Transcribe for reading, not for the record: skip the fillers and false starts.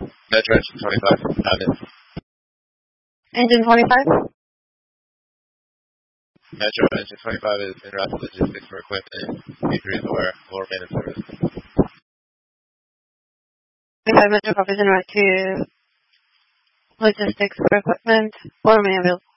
Metro Engine 25, Abbott. Engine 25? Metro Engine 25 is in rapid logistics for equipment. B3 is aware. Will remain in service. 25 Metro copies in route to logistics for equipment. Will remain available.